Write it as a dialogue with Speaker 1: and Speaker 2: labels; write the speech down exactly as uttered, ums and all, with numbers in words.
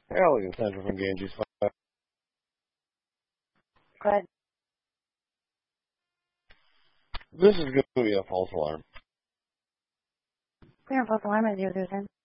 Speaker 1: Alien Central from Ganges.
Speaker 2: Go ahead.
Speaker 1: This is going to be a false alarm.
Speaker 2: Clear and false alarm at zero zero ten.